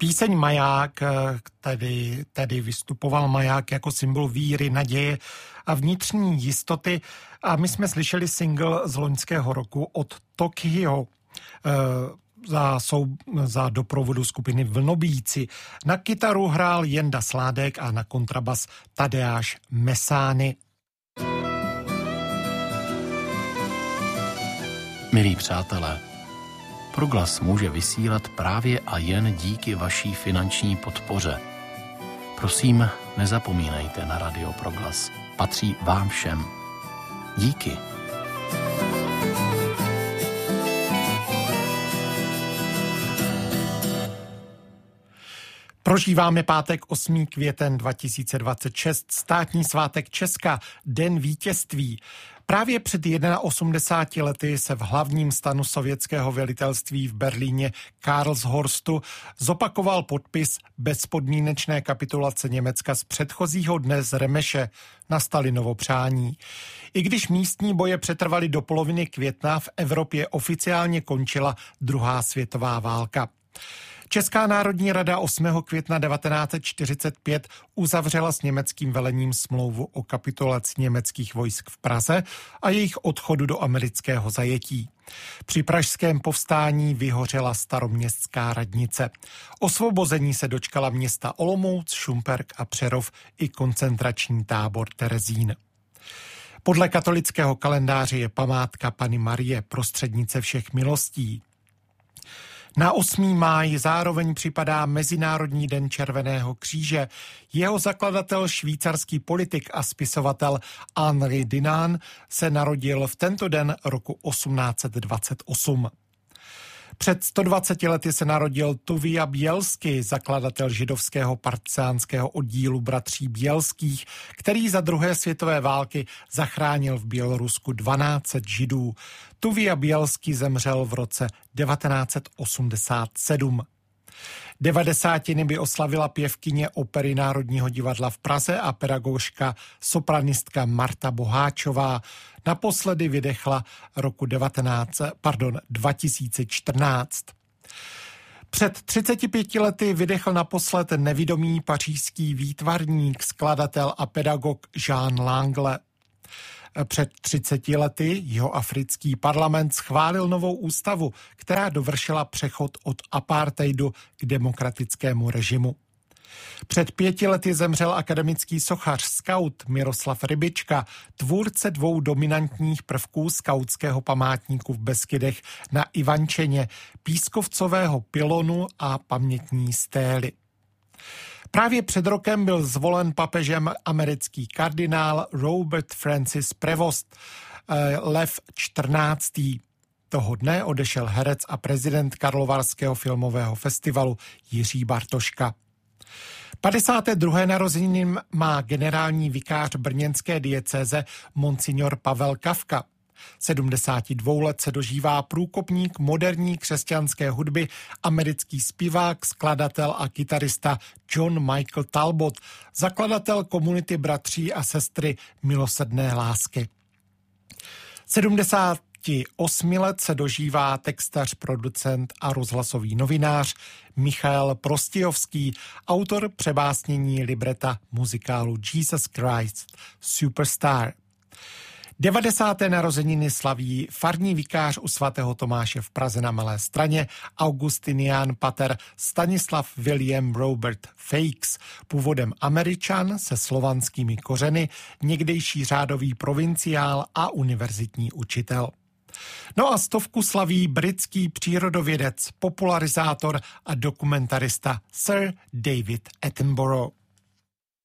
Píseň Maják, tedy vystupoval Maják jako symbol víry, naděje a vnitřní jistoty a my jsme slyšeli single z loňského roku od Tokyo za doprovodu skupiny Vlnobíci. Na kytaru hrál Jenda Sládek a na kontrabas Tadeáš Mesány. Milí přátelé, Proglas může vysílat právě a jen díky vaší finanční podpoře. Prosím, nezapomínejte na Radio Proglas. Patří vám všem. Díky. Prožíváme pátek 8. květen 2026, státní svátek Česka, Den vítězství. Právě před 81 lety se v hlavním stanu sovětského velitelství v Berlíně Karlshorstu zopakoval podpis bezpodmínečné kapitulace Německa z předchozího dne z Remeše na Stalinovo přání. I když místní boje přetrvaly do poloviny května, v Evropě oficiálně končila druhá světová válka. Česká národní rada 8. května 1945 uzavřela s německým velením smlouvu o kapitulaci německých vojsk v Praze a jejich odchodu do amerického zajetí. Při pražském povstání vyhořela staroměstská radnice. Osvobození se dočkala města Olomouc, Šumperk a Přerov i koncentrační tábor Terezín. Podle katolického kalendáře je památka Panny Marie, prostřednice všech milostí. Na 8. máj zároveň připadá Mezinárodní den Červeného kříže. Jeho zakladatel, švýcarský politik a spisovatel Henri Dunant, se narodil v tento den roku 1828. Před 120 lety se narodil Tuvia Bělsky, zakladatel židovského partyzánského oddílu bratří Bělských, který za druhé světové války zachránil v Bělorusku 1200 židů. Tuvia Bělsky zemřel v roce 1987. 90. by oslavila pěvkyně Opery Národního divadla v Praze a pedagožka sopranistka Marta Boháčová. Naposledy vydechla roku 2014. Před 35 lety vydechl naposled nevidomý pařížský výtvarník, skladatel a pedagog Jean Langle. Před 30 lety jihoafrický parlament schválil novou ústavu, která dovršila přechod od apartheidu k demokratickému režimu. Před 5 lety zemřel akademický sochař, skaut Miroslav Rybička, tvůrce 2 dominantních prvků skautského památníku v Beskydech na Ivančeně, pískovcového pylonu a pamětní stély. Právě před rokem byl zvolen papežem americký kardinál Robert Francis Prevost, Lev XIV. Toho dne odešel herec a prezident Karlovarského filmového festivalu Jiří Bartoška. 52. narozeniny má generální vikář brněnské diecéze monsignor Pavel Kafka. 72 let se dožívá průkopník moderní křesťanské hudby, americký zpěvák, skladatel a kytarista John Michael Talbot, zakladatel komunity bratří a sestry milosrdné lásky. 78 let se dožívá textař, producent a rozhlasový novinář Michael Prostějovský, autor přebásnění libreta muzikálu Jesus Christ Superstar. 90. narozeniny slaví farní vikář u svatého Tomáše v Praze na Malé Straně augustinián pater Stanislav William Robert Fakes, původem Američan se slovanskými kořeny, někdejší řádový provinciál a univerzitní učitel. No a 100 slaví britský přírodovědec, popularizátor a dokumentarista Sir David Attenborough.